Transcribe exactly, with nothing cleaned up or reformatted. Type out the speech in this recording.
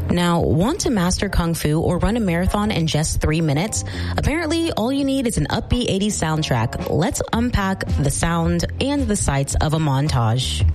Now, want to master Kung Fu or run a marathon in just three minutes? Apparently, all you need is an upbeat eighties soundtrack. Let's unpack the sound and the sights of a montage.